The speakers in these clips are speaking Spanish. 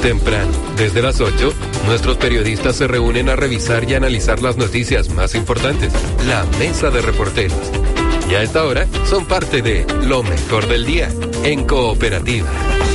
Temprano, desde las 8, nuestros periodistas se reúnen a revisar y analizar las noticias más importantes. La mesa de reporteros. Y a esta hora son parte de lo mejor del día en Cooperativa.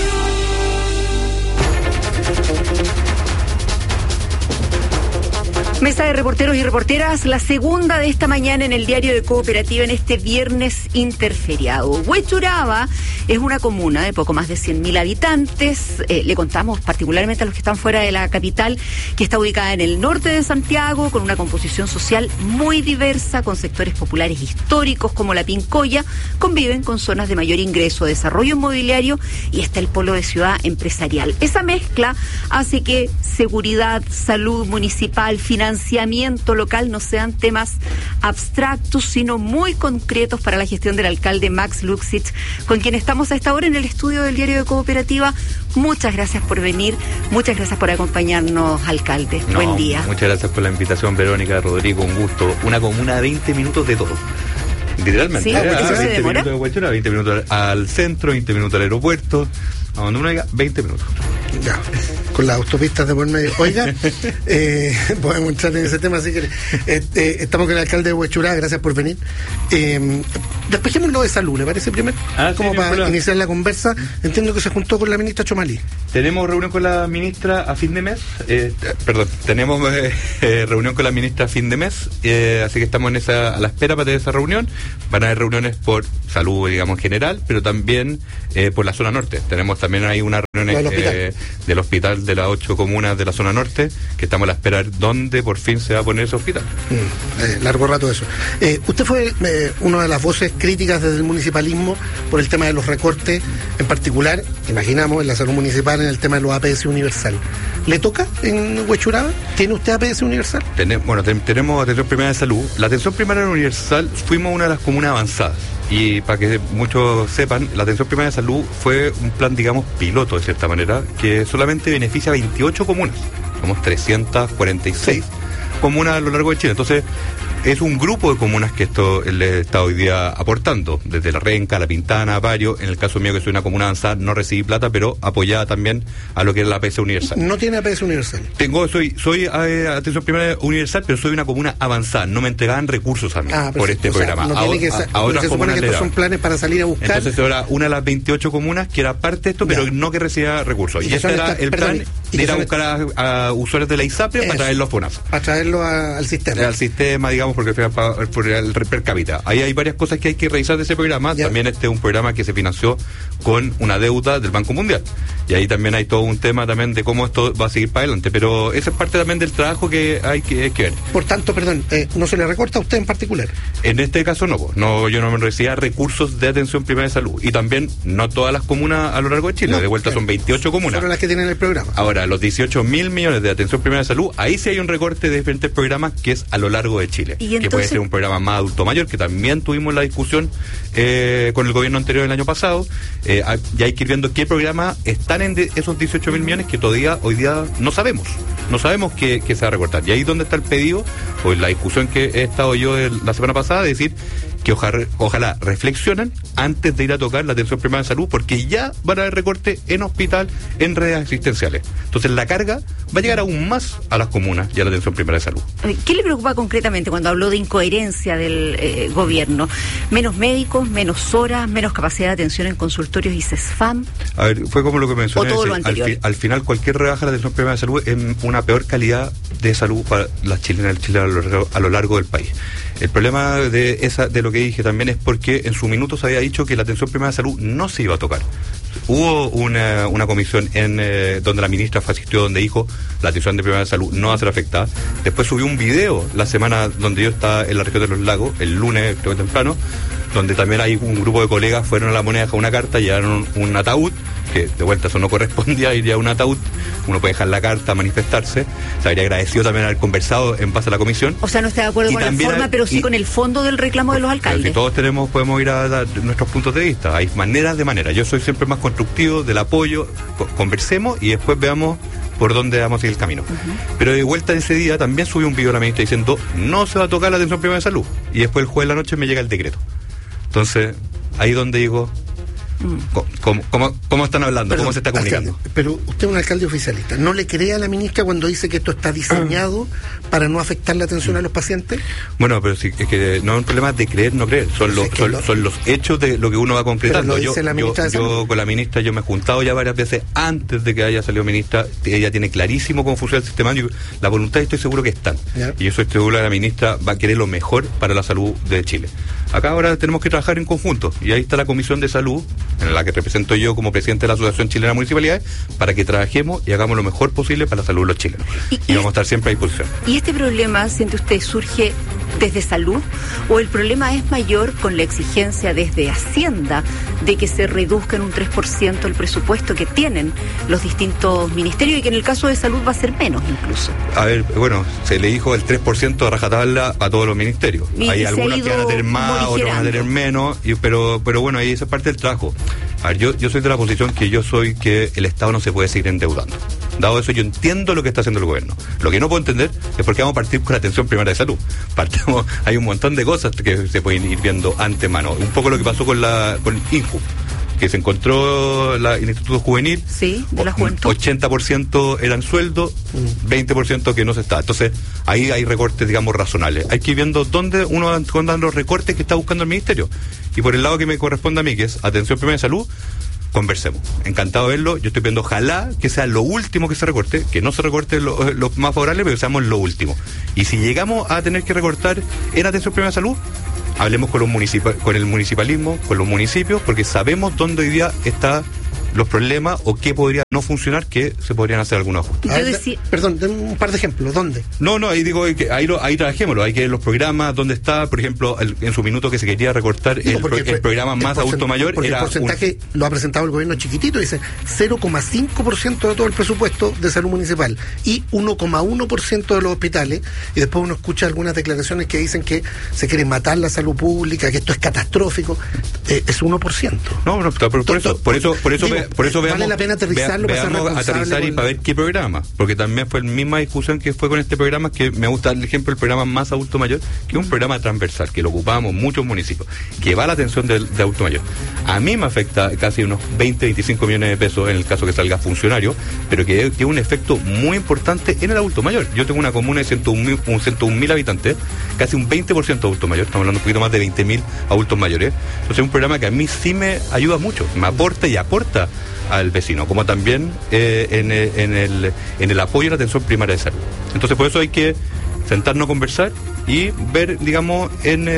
Mesa de reporteros y reporteras, la segunda de esta mañana en el diario de Cooperativa en este viernes interferiado. Huechuraba es una comuna de poco más de 100.000 habitantes. Le contamos particularmente a los que están fuera de la capital, que está ubicada en el norte de Santiago, con una composición social muy diversa, con sectores populares históricos como la Pincoya, conviven con zonas de mayor ingreso, desarrollo inmobiliario y está el polo de ciudad empresarial. Esa mezcla hace que seguridad, salud municipal, financiamiento local no sean temas abstractos, sino muy concretos para la gestión del alcalde Max Luxich, con quien estamos a esta hora en el estudio del diario de Cooperativa. Muchas gracias por venir, muchas gracias por acompañarnos, alcalde. Buen día. Muchas gracias por la invitación, Verónica, Rodrigo, un gusto. Una comuna de 20 minutos de todo. Literalmente. ¿Sí? ¿Por qué se 20 demora? minutos de Huechuraba, 20 minutos al centro, 20 minutos al aeropuerto. A donde uno diga, 20 minutos. Ya, con las autopistas de por medio. Oiga, podemos entrar en ese tema, así que estamos con el alcalde de Huechuraba, gracias por venir. Despejémoslo de salud, ¿le parece primero? Como sí, para iniciar la conversa. Entiendo que se juntó con la ministra Chomalí. Tenemos reunión con la ministra a fin de mes. Tenemos reunión con la ministra a fin de mes, así que estamos a la espera para tener esa reunión. Van a haber reuniones por salud, digamos, general, pero también por la zona norte. Tenemos también ahí una reunión del hospital de las 8 comunas de la zona norte, que estamos a la espera de dónde por fin se va a poner ese hospital. Largo rato eso. Usted fue una de las voces críticas desde el municipalismo por el tema de los recortes, en particular, imaginamos, en la salud municipal, en el tema de los APS universal. ¿Le toca en Huechuraba? ¿Tiene usted APS universal? Tenemos atención primaria de salud. La atención primaria universal fuimos una de las comunas avanzadas. Y para que muchos sepan, la atención primaria de salud fue un plan, digamos, piloto de cierta manera, que solamente beneficia a 28 comunas. Somos 346 comunas a lo largo de Chile. Entonces, es un grupo de comunas que esto le está hoy día aportando, desde La Renca, La Pintana, varios. En el caso mío, que soy una comuna avanzada, no recibí plata, pero apoyada también a lo que es la APS universal. ¿No tiene APS universal? Soy atención primaria universal, pero soy una comuna avanzada. No me entregaban recursos a mí por este programa. No a otras se supone que estos son planes para salir a buscar. Entonces ahora una de las 28 comunas que era parte de esto, pero no que recibía recursos. Y este era el plan de ir a buscar a usuarios de la ISAPRE para traerlos a FONASA. Para traerlos al sistema. Al sistema, digamos, porque por el per cápita. Ahí hay varias cosas que hay que revisar de ese programa. También este es un programa que se financió con una deuda del Banco Mundial. Y ahí también hay todo un tema también de cómo esto va a seguir para adelante. Pero esa es parte también del trabajo que hay que ver. Por tanto, ¿no se le recorta a usted en particular? En este caso no, yo no me recibía recursos de atención primaria de salud. Y también no todas las comunas a lo largo de Chile. De vuelta son 28 comunas. Son las que tienen el programa. Ahora, los 18.000 millones de atención primaria de salud, ahí sí hay un recorte de diferentes programas que es a lo largo de Chile. ¿Y entonces? Que puede ser un programa más adulto mayor, que también tuvimos la discusión con el gobierno anterior el año pasado. Ya hay que ir viendo qué programas están en esos 18.000 millones que todavía hoy día no sabemos. No sabemos qué se va a recortar. Y ahí es donde está el pedido, o la discusión que he estado yo la semana pasada, de decir que ojalá reflexionen antes de ir a tocar la atención primaria de salud, porque ya van a haber recorte en hospital, en redes asistenciales. Entonces la carga va a llegar aún más a las comunas y a la atención primaria de salud. ¿Qué le preocupa concretamente cuando habló de incoherencia del gobierno? ¿Menos médicos, menos horas, menos capacidad de atención en consultorios y CESFAM? A ver, fue como lo que mencioné. ¿O todo lo anterior? Al final, cualquier rebaja de la atención primaria de salud es una peor calidad de salud para las chilenas y el chileno a lo largo del país. El problema de lo que dije también es porque en su minuto se había dicho que la atención primaria de salud no se iba a tocar. Hubo una comisión donde la ministra asistió, donde dijo la atención de primaria de salud no va a ser afectada. Después subió un video la semana donde yo estaba en la región de los lagos, el lunes, creo que temprano, donde también hay un grupo de colegas fueron a La Moneda con una carta, llevaron un ataúd, que de vuelta eso no correspondía, iría a un ataúd, uno puede dejar la carta, manifestarse. Se habría agradecido también haber conversado en base a la comisión. O sea, no está de acuerdo con la forma, pero sí con el fondo del reclamo de los alcaldes. Si todos podemos ir a dar nuestros puntos de vista, hay maneras de manera. Yo soy siempre más constructivo, del apoyo, conversemos y después veamos por dónde vamos a seguir el camino. Pero de vuelta ese día también subió un video a la ministra diciendo no se va a tocar la atención primaria de salud. Y después el jueves de la noche me llega el decreto. Entonces, ahí donde digo, ¿Cómo están hablando? Perdón, ¿Cómo se está comunicando? alcalde, pero usted es un alcalde oficialista. ¿No le cree a la ministra cuando dice que esto está diseñado para no afectar la atención a los pacientes? Bueno, pero sí, es que no es un problema de creer, no creer. Son los hechos de lo que uno va concretando. Pero lo dice la ministra yo con la ministra, yo me he juntado ya varias veces antes de que haya salido ministra. Ella tiene clarísimo cómo funciona el sistema. La voluntad, estoy seguro que están. ¿Ya? Y eso estoy seguro que la ministra va a querer lo mejor para la salud de Chile. Acá ahora tenemos que trabajar en conjunto. Y ahí está la Comisión de Salud, en la que represento yo como presidente de la Asociación Chilena de Municipalidades, para que trabajemos y hagamos lo mejor posible para la salud de los chilenos. Y vamos a estar siempre a disposición. ¿Y este problema, siente usted, surge desde salud o el problema es mayor con la exigencia desde Hacienda de que se reduzca en un 3% el presupuesto que tienen los distintos ministerios y que en el caso de salud va a ser menos incluso? A ver, bueno, se le dijo el 3% de rajatabla a todos los ministerios. Hay algunos que van a tener más, otros van a tener menos, pero bueno, ahí esa es parte del trabajo. A ver, yo soy de la posición que el Estado no se puede seguir endeudando. Dado eso, yo entiendo lo que está haciendo el gobierno. Lo que no puedo entender es por qué vamos a partir con la atención primaria de salud. Hay un montón de cosas que se pueden ir viendo antemano. Un poco lo que pasó con INJU, que se encontró el Instituto Juvenil. Sí, de la juventud. 80% eran sueldos, 20% que no se está. Entonces, ahí hay recortes, digamos, razonables. Hay que ir viendo dónde uno van los recortes que está buscando el Ministerio. Y por el lado que me corresponde a mí, que es atención primaria de salud, conversemos. Encantado de verlo. Yo estoy pidiendo, ojalá que sea lo último que se recorte, que no se recorte lo más favorable, pero que seamos lo último. Y si llegamos a tener que recortar en atención primaria de salud, hablemos con el municipalismo, con los municipios, porque sabemos dónde hoy día están los problemas o qué podría no funcionar, que se podrían hacer algunos ajustes. Perdón, den un par de ejemplos. ¿Dónde? No, ahí digo que ahí trabajémoslo. Hay que ver los programas, dónde está, por ejemplo, en su minuto que se quería recortar el programa más adulto mayor. Porque el porcentaje lo ha presentado el gobierno chiquitito, dice 0,5% de todo el presupuesto de salud municipal y 1,1% de los hospitales, y después uno escucha algunas declaraciones que dicen que se quiere matar la salud pública, que esto es catastrófico. Es 1%. No, por eso veamos, vale la pena aterrizarlo, aterrizar y para ver qué programa, porque también fue la misma discusión que fue con este programa, que me gusta el ejemplo del programa Más Adulto Mayor, que es un programa transversal, que lo ocupábamos muchos municipios, que va a la atención de adulto mayor. A mí me afecta casi unos 20-25 millones de pesos en el caso que salga funcionario, pero que tiene un efecto muy importante en el adulto mayor. Yo tengo una comuna de 101.000 habitantes, casi un 20% de adulto mayor, estamos hablando un poquito más de 20.000 adultos mayores. Entonces es un programa que a mí sí me ayuda mucho, me aporta al vecino, como también en el apoyo a la atención primaria de salud. Entonces por eso hay que sentarnos a conversar y ver, digamos,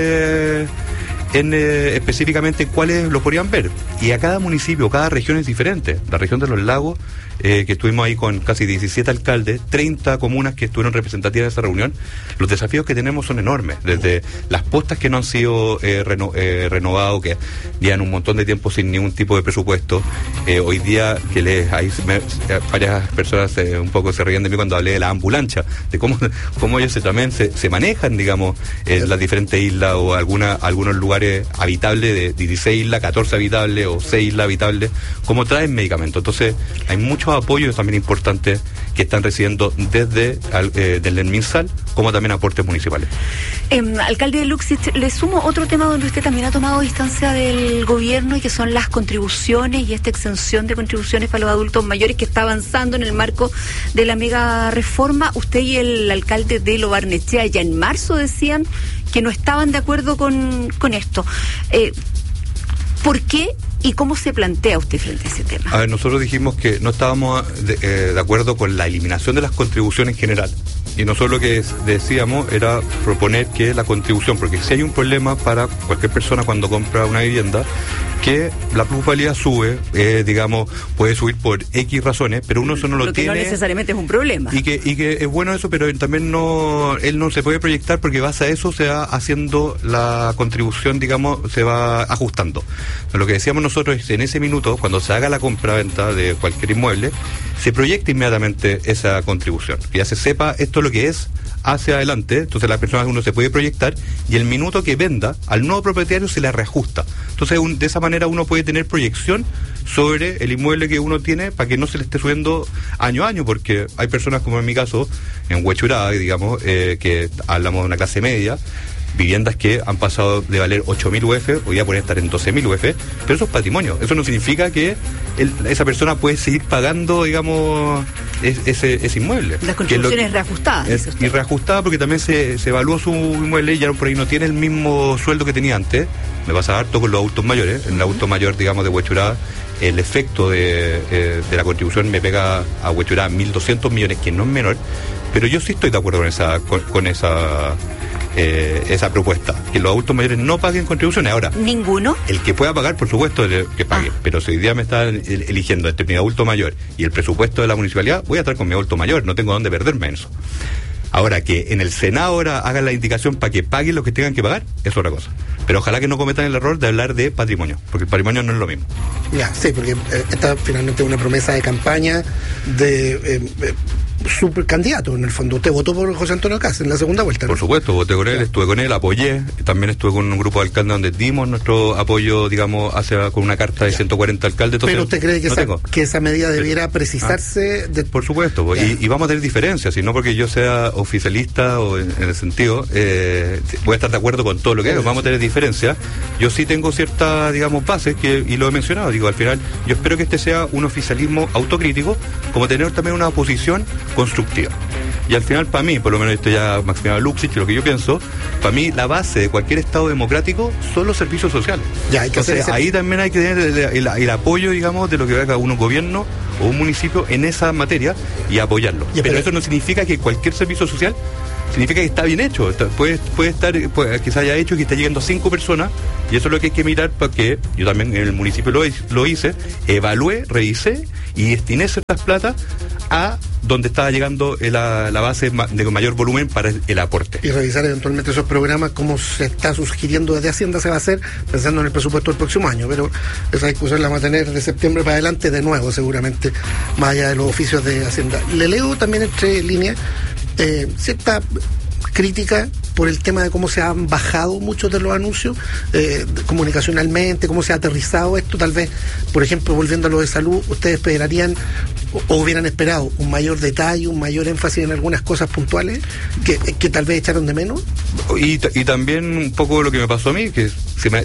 específicamente cuáles lo podrían ver. Y a cada municipio, cada región es diferente. La región de los lagos, que estuvimos ahí con casi 17 alcaldes, 30 comunas que estuvieron representativas de esa reunión, los desafíos que tenemos son enormes, desde las postas que no han sido renovados, que llevan un montón de tiempo sin ningún tipo de presupuesto. Hoy día, varias personas un poco se reían de mí cuando hablé de la ambulancia, de cómo ellos también se manejan, digamos, en las diferentes islas o algunos lugares habitables, de 16 islas, 14 habitables o 6 islas habitables, cómo traen medicamentos. Entonces, hay muchos apoyos también importantes que están recibiendo desde el MinSal, como también aportes municipales. Alcalde Luxich, le sumo otro tema donde usted también ha tomado distancia del gobierno, y que son las contribuciones y esta exención de contribuciones para los adultos mayores que está avanzando en el marco de la mega reforma. Usted y el alcalde de Lo Barnechea ya en marzo decían que no estaban de acuerdo con esto. ¿Por qué y cómo se plantea usted frente a ese tema? A ver, nosotros dijimos que no estábamos de acuerdo con la eliminación de las contribuciones en general. Y nosotros lo que decíamos era proponer que la contribución, porque si hay un problema para cualquier persona cuando compra una vivienda, que la plusvalía sube, digamos, puede subir por X razones, pero uno eso no lo tiene. Que no necesariamente es un problema. Y que es bueno eso, pero también él no se puede proyectar, porque base a eso se va haciendo la contribución, digamos, se va ajustando. Lo que decíamos nosotros es, en ese minuto, cuando se haga la compra-venta de cualquier inmueble, se proyecta inmediatamente esa contribución, que ya se sepa esto lo que es hacia adelante. Entonces la persona, uno se puede proyectar, y el minuto que venda al nuevo propietario se le reajusta. Entonces de esa manera uno puede tener proyección sobre el inmueble que uno tiene, para que no se le esté subiendo año a año, porque hay personas, como en mi caso, en Huechuraba, digamos, que hablamos de una clase media, viviendas que han pasado de valer 8.000 UF, hoy día pueden estar en 12.000 UF, pero eso es patrimonio. Eso no significa que esa persona puede seguir pagando, digamos, ese inmueble. Las contribuciones reajustadas. Y reajustada porque también se evaluó su inmueble y ya por ahí no tiene el mismo sueldo que tenía antes. Me pasa harto con los adultos mayores. En el adulto mayor, digamos, de Huechuraba, el efecto de la contribución me pega a Huechuraba 1.200 millones, que no es menor, pero yo sí estoy de acuerdo con esa propuesta, que los adultos mayores no paguen contribuciones. Ahora, ¿ninguno? El que pueda pagar, por supuesto, que pague, pero si hoy día me están eligiendo entre mi adulto mayor y el presupuesto de la municipalidad, voy a estar con mi adulto mayor, no tengo dónde perderme en eso. Ahora, que en el Senado ahora hagan la indicación para que paguen lo que tengan que pagar, es otra cosa. Pero ojalá que no cometan el error de hablar de patrimonio, porque el patrimonio no es lo mismo. Ya, sí, porque esta finalmente es una promesa de campaña de supercandidato, en el fondo. Usted votó por José Antonio Kast en la segunda vuelta, ¿no? Por supuesto, voté con él, estuve con él, apoyé, también estuve con un grupo de alcaldes donde dimos nuestro apoyo, digamos, con una carta de 140 alcaldes. Entonces, pero usted cree que esa medida debiera precisarse por supuesto, y vamos a tener diferencias, y no porque yo sea oficialista o en el sentido, voy a estar de acuerdo con todo lo que hago, vamos a tener diferencias. Yo sí tengo ciertas, digamos, bases, y lo he mencionado, digo, al final, yo espero que este sea un oficialismo autocrítico, como tener también una oposición constructiva. Y al final, para mí, por lo menos esto ya Maximiliano Luksic, lo que yo pienso, para mí la base de cualquier Estado democrático son los servicios sociales. Ya, hay que Entonces, ahí también hay que tener el apoyo, digamos, de lo que haga un gobierno o un municipio en esa materia y apoyarlo. Pero eso no significa que cualquier servicio social significa que está bien hecho. Puede estar, que se haya hecho, que está llegando a 5 personas, y eso es lo que hay que mirar, para que yo también en el municipio lo hice, evalué, revisé y destiné ciertas plata a donde estaba llegando la base de mayor volumen para el aporte. Y revisar eventualmente esos programas, como se está sugiriendo desde Hacienda se va a hacer, pensando en el presupuesto del próximo año, pero esa discusión la vamos a tener de septiembre para adelante de nuevo, seguramente, más allá de los oficios de Hacienda. Le leo también entre líneas cierta crítica por el tema de cómo se han bajado muchos de los anuncios comunicacionalmente, cómo se ha aterrizado esto. Tal vez, por ejemplo, volviendo a lo de salud, ustedes esperarían o hubieran esperado un mayor detalle, un mayor énfasis en algunas cosas puntuales que tal vez echaron de menos. Y también un poco lo que me pasó a mí, que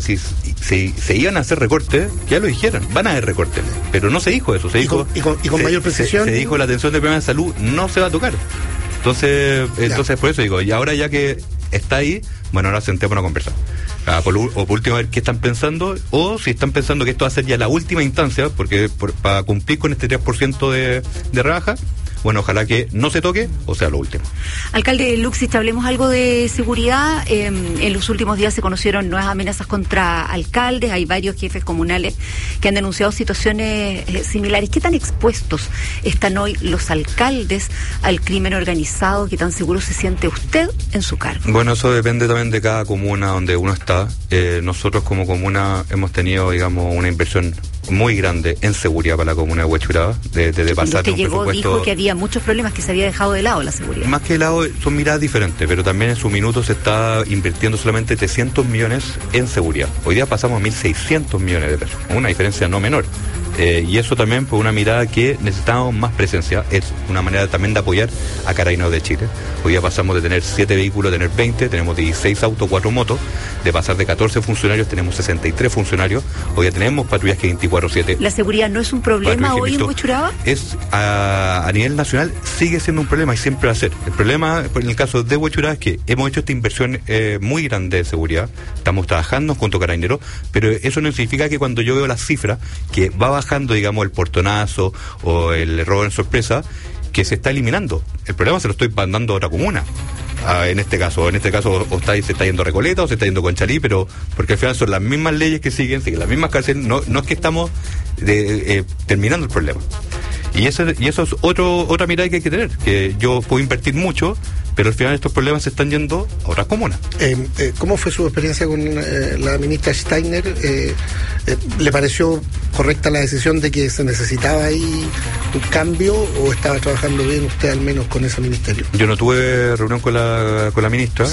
si se iban a hacer recortes, ya lo dijeron, van a haber recortes, pero no se dijo eso, se dijo y con mayor precisión. Se dijo la atención del problema de salud no se va a tocar. Entonces por eso digo, y ahora ya que está ahí, bueno, ahora sentémonos a conversar. Por último, a ver qué están pensando, o si están pensando que esto va a ser ya la última instancia, porque para cumplir con este 3% de rebaja, bueno, ojalá que no se toque, o sea, lo último. Alcalde Luksic, hablemos algo de seguridad. En los últimos días se conocieron nuevas amenazas contra alcaldes. Hay varios jefes comunales que han denunciado situaciones similares. ¿Qué tan expuestos están hoy los alcaldes al crimen organizado? ¿Qué tan seguro se siente usted en su cargo? Bueno, eso depende también de cada comuna donde uno está. Nosotros como comuna hemos tenido, digamos, una inversión muy grande en seguridad para la comuna de Huechuraba, de pasar un presupuesto. Dijo que había muchos problemas, que se había dejado de lado la seguridad. Más que de lado, son miradas diferentes, pero también en su minuto se está invirtiendo solamente 300 millones en seguridad. Hoy día pasamos a 1.600 millones de pesos, una diferencia no menor. Y eso también por una mirada que necesitamos más presencia, es una manera también de apoyar a Carabineros de Chile. Hoy día pasamos de tener 7 vehículos a tener 20, tenemos 16 autos, 4 motos, de pasar de 14 funcionarios tenemos 63 funcionarios, hoy día tenemos patrullas que 24/7. ¿La seguridad no es un problema hoy en Huechuraba? A nivel nacional sigue siendo un problema y siempre va a ser. El problema en el caso de Huechuraba es que hemos hecho esta inversión muy grande de seguridad, estamos trabajando junto a Carabineros, pero eso no significa que cuando yo veo las cifras, que va bajando, digamos, el portonazo o el robo en sorpresa, que se está eliminando. El problema se lo estoy mandando a otra comuna. En este caso o se está yendo a Recoleta o se está yendo con Conchalí, pero porque al final son las mismas leyes que siguen las mismas cárceles, no es que estamos terminando el problema. Y eso es otra mirada que hay que tener, que yo puedo invertir mucho, pero al final estos problemas se están yendo a otras comunas. ¿Cómo fue su experiencia con la ministra Steiner? ¿Le pareció correcta la decisión de que se necesitaba ahí un cambio o estaba trabajando bien usted al menos con ese ministerio? Yo no tuve reunión con la ministra.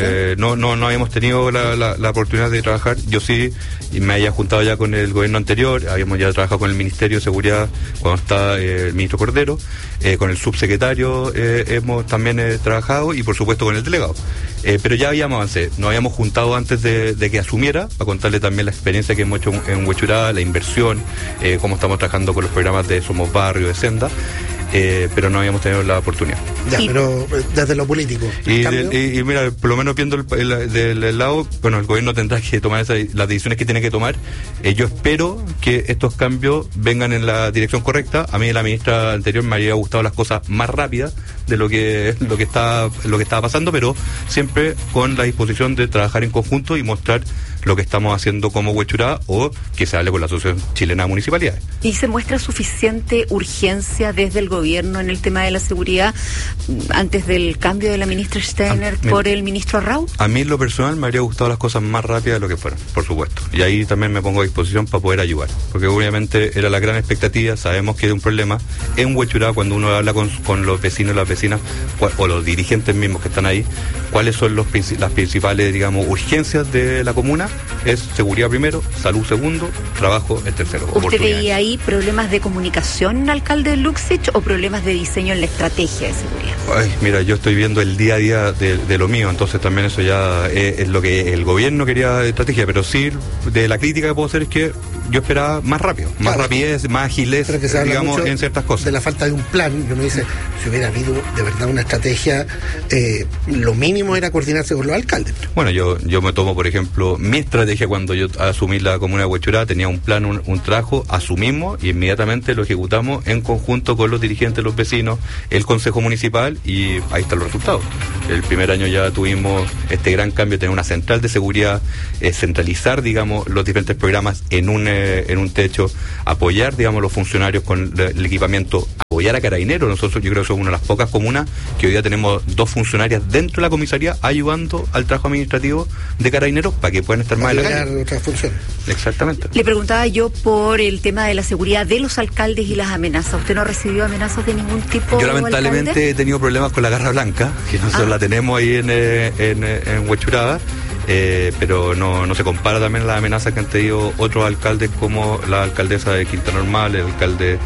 No habíamos tenido la oportunidad de trabajar. Yo sí, y me había juntado ya con el gobierno anterior, habíamos ya trabajado con el Ministerio de Seguridad cuando está el ministro Cordero, con el subsecretario hemos también trabajado y por supuesto con el delegado. Pero ya habíamos avancé, nos habíamos juntado antes de que asumiera, para contarle también la experiencia que hemos hecho en Huechuraba, la inversión, cómo estamos trabajando con los programas de Somos Barrio, de Senda. Pero no habíamos tenido la oportunidad. Ya, pero desde lo político. Y mira, por lo menos viendo del lado, bueno, el gobierno tendrá que tomar las decisiones que tiene que tomar. Yo espero que estos cambios vengan en la dirección correcta. A mí, la ministra anterior, me habría gustado las cosas más rápidas de lo que estaba pasando, pero siempre con la disposición de trabajar en conjunto y mostrar lo que estamos haciendo como Huechuraba o que se hable con la Asociación Chilena de Municipalidades. ¿Y se muestra suficiente urgencia desde el gobierno en el tema de la seguridad antes del cambio de la ministra Steiner por el ministro Arrau? A mí en lo personal me habría gustado las cosas más rápidas de lo que fueron, por supuesto. Y ahí también me pongo a disposición para poder ayudar. Porque obviamente era la gran expectativa, sabemos que hay un problema. En Huechuraba, cuando uno habla con los vecinos y las vecinas, o los dirigentes mismos que están ahí, cuáles son las principales, digamos, urgencias de la comuna. Es seguridad primero, salud segundo, trabajo el tercero. ¿Usted veía ahí problemas de comunicación, alcalde Luksich, o problemas de diseño en la estrategia de seguridad? Ay, mira, yo estoy viendo el día a día de lo mío, entonces también eso ya es lo que el gobierno quería de estrategia, pero sí, de la crítica que puedo hacer es que yo esperaba más rápido, más rapidez, más agilez, digamos, en ciertas cosas. De la falta de un plan, y uno dice, si hubiera habido de verdad una estrategia, lo mínimo era coordinarse con los alcaldes. Bueno, yo me tomo, por ejemplo, mi estrategia cuando yo asumí la comuna de Huechuraba, tenía un plan, un trabajo, asumimos y inmediatamente lo ejecutamos en conjunto con los dirigentes, los vecinos, el Consejo Municipal, y ahí están los resultados. El primer año ya tuvimos este gran cambio, tener una central de seguridad, centralizar, digamos, los diferentes programas en un techo, apoyar, digamos, los funcionarios con el equipamiento, apoyar a Carabineros. Nosotros, yo creo que somos una de las pocas comunas que hoy día tenemos 2 funcionarias dentro de la comisaría ayudando al trabajo administrativo de Carabineros para que puedan estar más en la calle. Otras funciones. Exactamente. Le preguntaba yo por el tema de la seguridad de los alcaldes y las amenazas. ¿Usted no ha recibido amenazas de ningún tipo? Yo lamentablemente alcalde he tenido problemas con la Garra Blanca, que nosotros la tenemos ahí en Huechuraba. Pero no se compara también a las amenazas que han tenido otros alcaldes, como la alcaldesa de Quinta Normal, el alcalde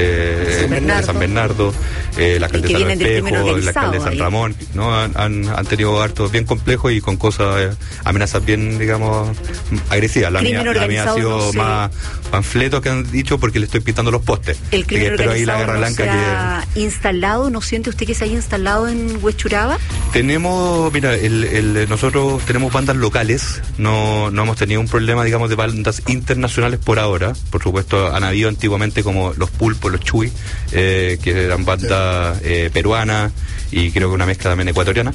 de San Bernardo, la alcaldesa de Espejo, el alcalde de San Ramón, ¿no? Han tenido hartos bien complejos y con cosas, amenazas bien, digamos, agresivas. La mía ha sido más panfletos que han dicho porque le estoy pintando los postes. El crimen organizado ahí la Garra Blanca se ha instalado, ¿no siente usted que se haya instalado en Huechuraba? Tenemos, mira, nosotros tenemos bandas locales, no hemos tenido un problema, digamos, de bandas internacionales por ahora. Por supuesto, han habido antiguamente como los Pulpos, los Chuy, que eran bandas peruanas y creo que una mezcla también ecuatoriana.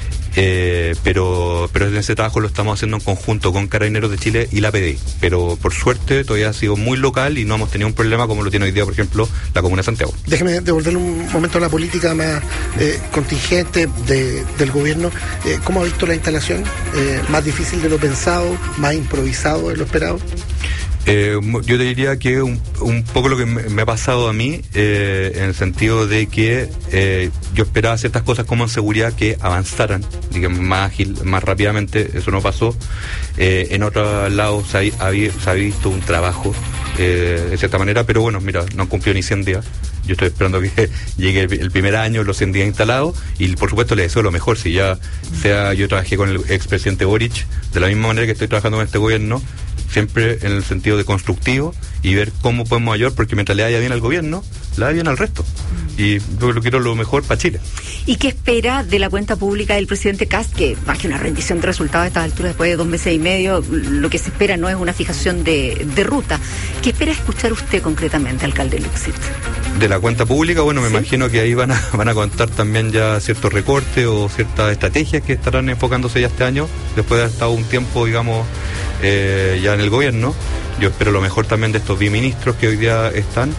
Pero en ese trabajo lo estamos haciendo en conjunto con Carabineros de Chile y la PDI. Pero por suerte todavía ha sido muy local y no hemos tenido un problema como lo tiene hoy día, por ejemplo, la Comuna de Santiago. Déjeme devolverle un momento a la política más contingente del gobierno. ¿Cómo ha visto la instalación? ¿Más difícil de lo pensado? ¿Más improvisado de lo esperado? Yo te diría que un poco lo que me ha pasado a mí, en el sentido de que yo esperaba ciertas cosas como en seguridad que avanzaran, digamos, más ágil, más rápidamente. Eso no pasó. En otros lados se ha visto un trabajo de cierta manera, pero bueno, mira, no han cumplido ni 100 días. Yo estoy esperando que llegue el primer año, los 100 días instalados, y por supuesto le deseo lo mejor. Si ya yo trabajé con el expresidente Boric, de la misma manera que estoy trabajando con este gobierno, siempre en el sentido de constructivo y ver cómo podemos ayudar, porque mientras le vaya bien al gobierno, le vaya bien al resto. Y yo quiero lo mejor para Chile. ¿Y qué espera de la cuenta pública del presidente Kast, que más que una rendición de resultados a estas alturas, después de 2 meses y medio, lo que se espera no es una fijación de ruta? ¿Qué espera escuchar usted concretamente, alcalde Luksich? De la cuenta pública, bueno, me imagino que ahí van a contar también ya ciertos recortes o ciertas estrategias que estarán enfocándose ya este año, después de haber estado un tiempo, digamos, ya en el gobierno. Yo espero lo mejor también de estos biministros que hoy día están,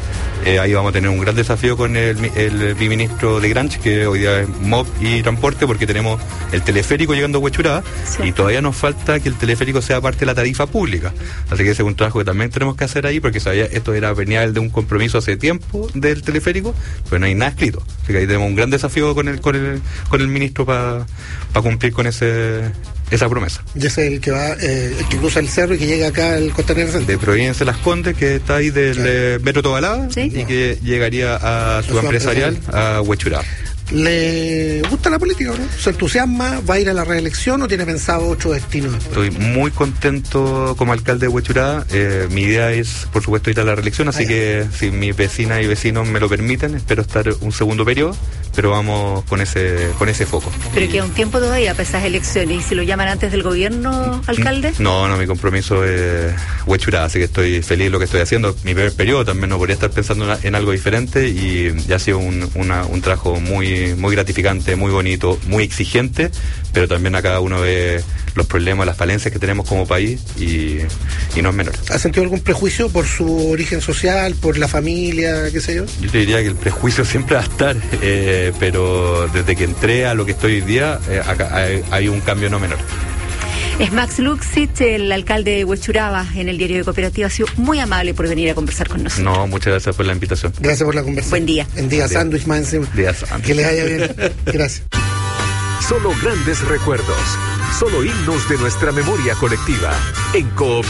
Ahí vamos a tener un gran desafío con el viceministro de Granch, que hoy día es MOB y Transporte, porque tenemos el teleférico llegando a Huechuraba, y todavía nos falta que el teleférico sea parte de la tarifa pública. Así que ese es un trabajo que también tenemos que hacer ahí, porque esto venía de un compromiso hace tiempo del teleférico, pero no hay nada escrito. Así que ahí tenemos un gran desafío con el ministro para cumplir con esa promesa. Y ese es el que va, el que cruza el cerro y que llega acá al Costanera Centro. De Providencia Las Condes, que está ahí del Metro Tobalaba, ¿sí? Y que llegaría a su empresarial, a Huechuraba. ¿Le gusta la política, no? ¿Se entusiasma? ¿Va a ir a la reelección o tiene pensado otro destino después? Estoy muy contento como alcalde de Huechuraba. Mi idea es, por supuesto, ir a la reelección, así que si mis vecinas y vecinos me lo permiten, espero estar un segundo periodo, pero vamos con ese foco. Pero queda un tiempo todavía para esas elecciones, ¿y si lo llaman antes del gobierno, alcalde? No, mi compromiso es Huechuraba, así que estoy feliz de lo que estoy haciendo. Mi primer periodo también no podría estar pensando en algo diferente, y ya ha sido un trabajo muy gratificante, muy bonito, muy exigente, pero también acá uno ve los problemas, las falencias que tenemos como país, y no es menor. ¿Ha sentido algún prejuicio por su origen social, por la familia, qué sé yo? Yo te diría que el prejuicio siempre va a estar, pero desde que entré a lo que estoy hoy día, acá hay un cambio no menor. Es Max Luxich, el alcalde de Huechuraba, en el Diario de Cooperativa. Ha sido muy amable por venir a conversar con nosotros. No, muchas gracias por la invitación. Gracias por la conversación. Buen día. En día sándwich más encima. Día sándwich. Que les vaya bien. Gracias. Solo grandes recuerdos, solo himnos de nuestra memoria colectiva. En Cooperativa